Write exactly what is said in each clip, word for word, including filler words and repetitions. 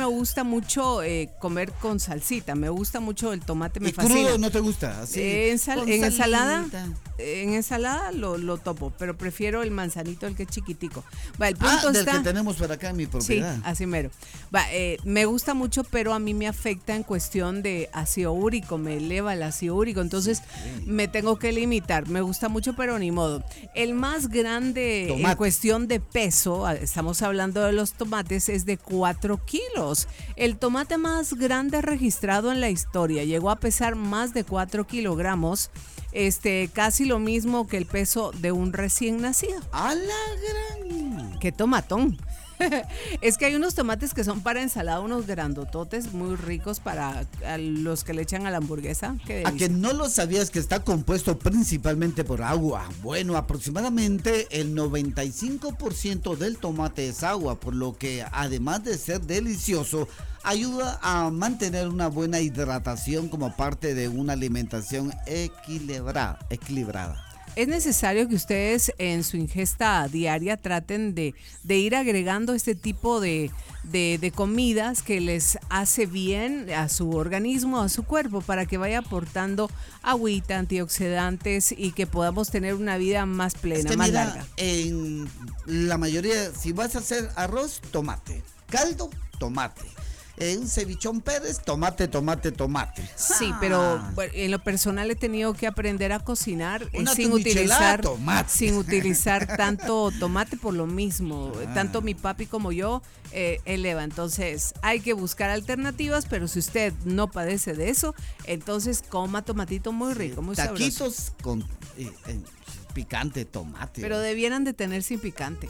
gusta mucho eh, comer con salsita, me gusta mucho el tomate, me ¿Y fascina. crudo no te gusta? Así, Eh, en sal- con en ensalada, salita. en ensalada lo, lo topo, pero prefiero el manzanito, el que es chiquitico. Va, el punto Ah, del está... que tenemos por acá en mi Sí, propiedad. así mero. Va, eh, me gusta mucho, pero a mí me afecta en cuestión de ácido úrico, me eleva el ácido úrico, entonces Sí. me tengo que limitar. Me gusta mucho, pero ni modo. El más grande Tomate. en cuestión de peso, estamos hablando de los tomates, es de cuatro kilos. El tomate más grande registrado en la historia llegó a pesar más de cuatro kilogramos, este, casi lo mismo que el peso de un recién nacido. ¡A la gran! ¡Qué tomatón! Es que hay unos tomates que son para ensalada, unos grandototes muy ricos para a los que le echan a la hamburguesa. Qué A delicia. que no lo sabías que está compuesto principalmente por agua. Bueno, aproximadamente el noventa y cinco por ciento del tomate es agua, por lo que además de ser delicioso, ayuda a mantener una buena hidratación como parte de una alimentación equilibrada. equilibrada. Es necesario que ustedes en su ingesta diaria traten de, de ir agregando este tipo de, de, de comidas que les hace bien a su organismo, a su cuerpo, para que vaya aportando agüita, antioxidantes y que podamos tener una vida más plena, Es que más mira, larga. en la mayoría, si vas a hacer arroz, tomate. Caldo, tomate. Eh, un cevichón Pérez, tomate, tomate, tomate. Sí, Ah. pero bueno, en lo personal he tenido que aprender a cocinar eh, Una sin michelada, utilizar tomate. sin utilizar tanto tomate por lo mismo. Ah. Tanto mi papi como yo eh, eleva. Entonces hay que buscar alternativas, pero si usted no padece de eso, entonces coma tomatito muy rico, muy sabroso. Taquitos con eh, eh, picante, tomate. Pero debieran de tener sin picante.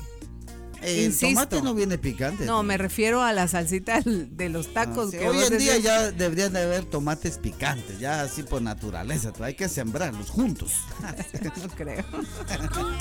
el insisto. tomate no viene picante. No, me refiero a la salsita de los Ah, tacos. sí, que hoy vos en día decís. ya deberían de haber tomates picantes, ya así por naturaleza, hay que sembrarlos juntos. No creo.